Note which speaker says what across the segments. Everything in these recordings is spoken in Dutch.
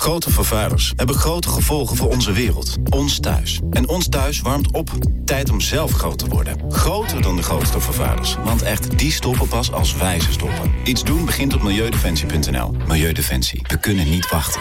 Speaker 1: Grote vervuilers hebben grote gevolgen voor onze wereld. Ons thuis. En ons thuis warmt op. Tijd om zelf groot te worden. Groter dan de grootste vervuilers. Want echt, die stoppen pas als wij ze stoppen. Iets doen begint op milieudefensie.nl. Milieudefensie. We kunnen niet wachten.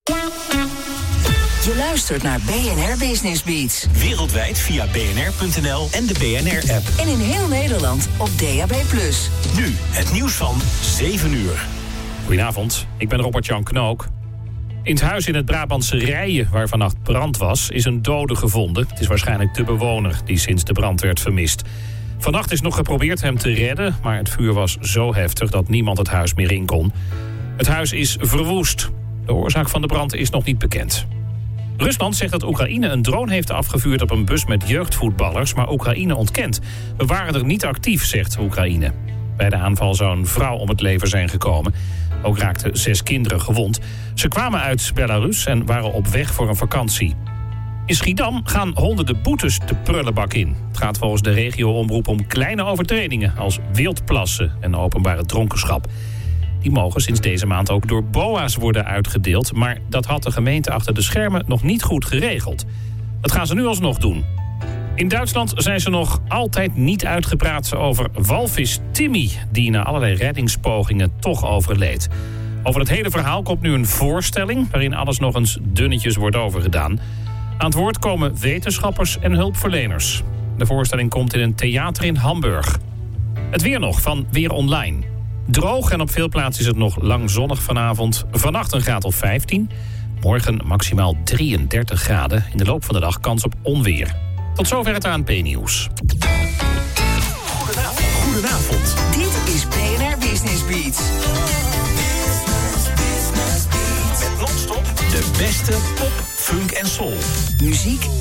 Speaker 2: Je luistert naar BNR Business Beats.
Speaker 3: Wereldwijd via bnr.nl en de BNR-app.
Speaker 2: En in heel Nederland op DAB+.
Speaker 3: Nu het nieuws van 7 uur.
Speaker 4: Goedenavond, ik ben Robert-Jan Knook. In het huis in het Brabantse Rijen, waar vannacht brand was, is een dode gevonden. Het is waarschijnlijk de bewoner die sinds de brand werd vermist. Vannacht is nog geprobeerd hem te redden, maar het vuur was zo heftig dat niemand het huis meer in kon. Het huis is verwoest. De oorzaak van de brand is nog niet bekend. Rusland zegt dat Oekraïne een drone heeft afgevuurd op een bus met jeugdvoetballers, maar Oekraïne ontkent. We waren er niet actief, zegt Oekraïne. Bij de aanval zou een vrouw om het leven zijn gekomen. Ook raakten 6 kinderen gewond. Ze kwamen uit Belarus en waren op weg voor een vakantie. In Schiedam gaan honderden boetes de prullenbak in. Het gaat volgens de regio-omroep om kleine overtredingen als wildplassen en openbare dronkenschap. Die mogen sinds deze maand ook door BOA's worden uitgedeeld, maar dat had de gemeente achter de schermen nog niet goed geregeld. Dat gaan ze nu alsnog doen. In Duitsland zijn ze nog altijd niet uitgepraat over walvis Timmy, die na allerlei reddingspogingen toch overleed. Over het hele verhaal komt nu een voorstelling waarin alles nog eens dunnetjes wordt overgedaan. Aan het woord komen wetenschappers en hulpverleners. De voorstelling komt in een theater in Hamburg. Het weer nog van Weer Online. Droog en op veel plaatsen is het nog lang zonnig vanavond. Vannacht een graad of 15. Morgen maximaal 33 graden. In de loop van de dag kans op onweer. Tot zover het ANP-nieuws.
Speaker 3: Goedenavond.
Speaker 2: Dit is BNR Business Beats.
Speaker 3: Met non-stop de beste pop, funk en soul.
Speaker 2: Muziek